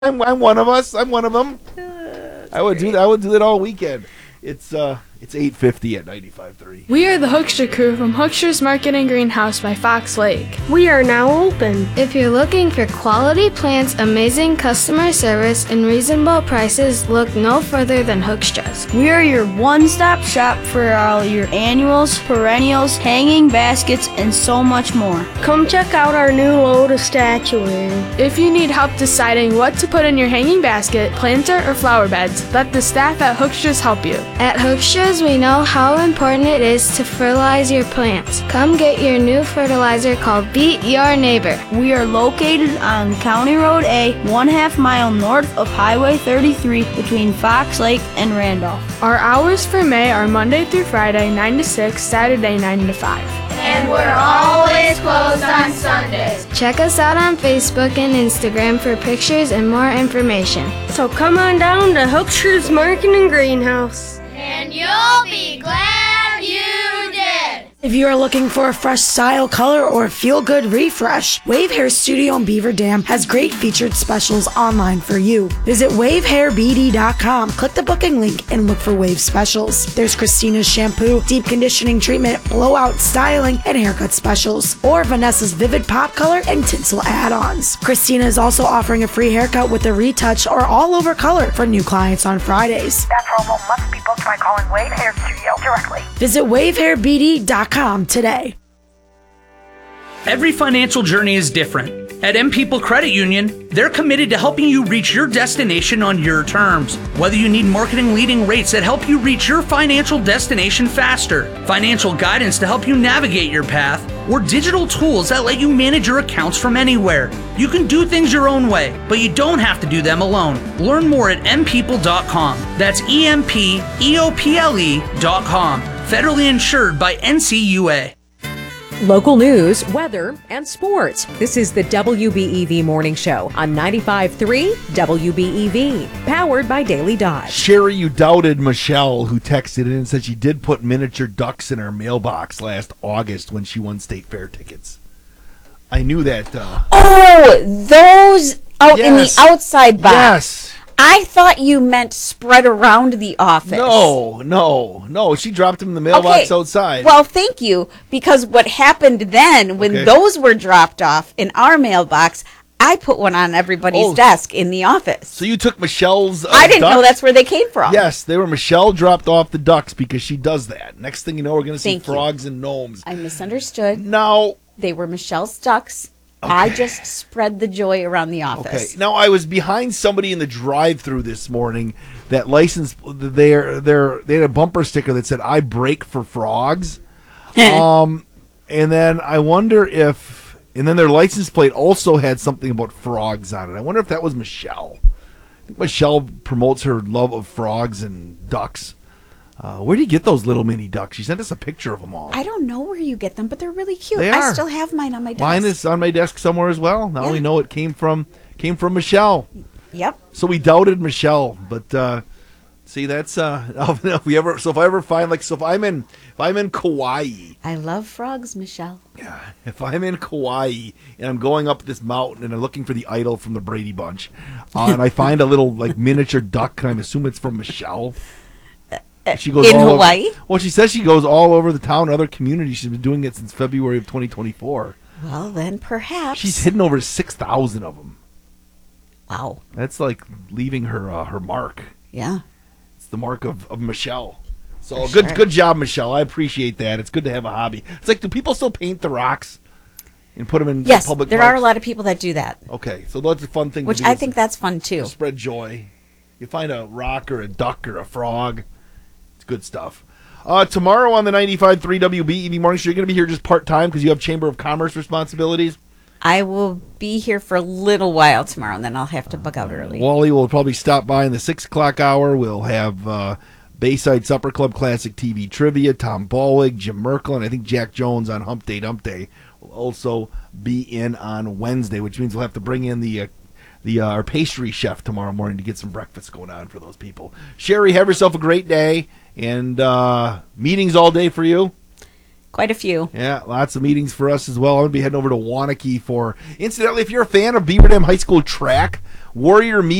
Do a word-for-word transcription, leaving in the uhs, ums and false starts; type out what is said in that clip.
I'm, I'm one of us. I'm one of them. I would do that. I would do that all weekend. It's uh, it's eight fifty at ninety-five three. We are the Hoekstra crew from Hoekstra's Market and Greenhouse by Fox Lake. We are now open. If you're looking for quality plants, amazing customer service, and reasonable prices, look no further than Hoekstra's. We are your one-stop shop for all your annuals, perennials, hanging baskets, and so much more. Come check out our new load of statuary. If you need help deciding what to put in your hanging basket, planter, or flower beds, let the staff at Hoekstra's help you. At Hoekstra's, we know how important it is to fertilize your plants. Come get your new fertilizer called Beat Your Neighbor. We are located on County Road A, one half mile north of Highway thirty-three between Fox Lake and Randolph. Our hours for May are Monday through Friday, nine to six, Saturday, nine to five. And we're always closed on Sundays. Check us out on Facebook and Instagram for pictures and more information. So come on down to Hoekstra's Market and Greenhouse. And you'll be glad you did. If you are looking for a fresh style, color, or feel-good refresh, Wave Hair Studio in Beaver Dam has great featured specials online for you. Visit wave hair b d dot com, click the booking link, and look for Wave specials. There's Christina's shampoo, deep conditioning treatment, blowout styling, and haircut specials, or Vanessa's vivid pop color and tinsel add-ons. Christina is also offering a free haircut with a retouch or all-over color for new clients on Fridays. That promo must be booked by calling Wave Hair Studio directly. Visit wave hair b d dot com today. Every financial journey is different. At M People Credit Union, they're committed to helping you reach your destination on your terms. Whether you need marketing leading rates that help you reach your financial destination faster, financial guidance to help you navigate your path, or digital tools that let you manage your accounts from anywhere, you can do things your own way, but you don't have to do them alone. Learn more at m people dot com. That's E M P E O P L E dot com. Federally insured by N C U A. Local news, weather, and sports. This is the W B E V Morning Show on ninety-five point three W B E V, powered by Daily Dodge. Sherry, you doubted Michelle, who texted in and said she did put miniature ducks in her mailbox last August when she won state fair tickets. I knew that. Uh, oh, those out yes. in the outside box. Yes. I thought you meant spread around the office. No, no, no. She dropped them in the mailbox okay. outside. Well, thank you, because what happened then when okay. those were dropped off in our mailbox, I put one on everybody's oh, desk in the office. So you took Michelle's uh, I didn't ducks? know that's where they came from. Yes, they were. Michelle dropped off the ducks because she does that. Next thing you know, we're going to see Thank frogs you. and gnomes. I misunderstood. Now, they were Michelle's ducks. Okay. I just spread the joy around the office. Okay. Now, I was behind somebody in the drive-through this morning that licensed their their they had a bumper sticker that said "I brake for frogs," um, and then I wonder if and then their license plate also had something about frogs on it. I wonder if that was Michelle. I think Michelle promotes her love of frogs and ducks. Uh, where do you get those little mini ducks? She sent us a picture of them all. I don't know where you get them, but they're really cute. They I are. still have mine on my desk. Mine is on my desk somewhere as well. Now Yeah. we know it came from came from Michelle. Yep. So we doubted Michelle, but uh, see, that's uh, if we ever. So if I ever find like, so if I'm in, if I'm in Kauai, I love frogs, Michelle. yeah, if I'm in Kauai and I'm going up this mountain and I'm looking for the idol from the Brady Bunch, uh, and I find a little like miniature duck, and I assume it's from Michelle. She goes in all Hawaii? Over, well, she says she goes all over the town, other communities. She's been doing it since February of twenty twenty-four. Well, then perhaps. She's hidden over six thousand of them. Wow. That's like leaving her uh, her mark. Yeah. It's the mark of, of Michelle. So For good sure. good job, Michelle. I appreciate that. It's good to have a hobby. It's like, do people still paint the rocks and put them in Yes, public there parks? are a lot of people that do that. Okay, so that's a fun thing Which to do. I think that's fun too. Spread joy. You find a rock or a duck or a frog. It's good stuff. Uh, tomorrow on the ninety-five point three W B E V Morning Show, you're going to be here just part-time because you have Chamber of Commerce responsibilities. I will be here for a little while tomorrow, and then I'll have to bug out early. Wally will probably stop by in the six o'clock hour. We'll have uh, Bayside Supper Club Classic T V Trivia, Tom Ballwig, Jim Merkel, and I think Jack Jones on Hump Day Dump Day will also be in on Wednesday, which means we'll have to bring in the uh, the uh, our pastry chef tomorrow morning to get some breakfast going on for those people. Sherry, have yourself a great day, and uh, meetings all day for you? Quite a few. Yeah, lots of meetings for us as well. I'm going to be heading over to Waunakee for, incidentally, if you're a fan of Beaver Dam High School track, Warrior meet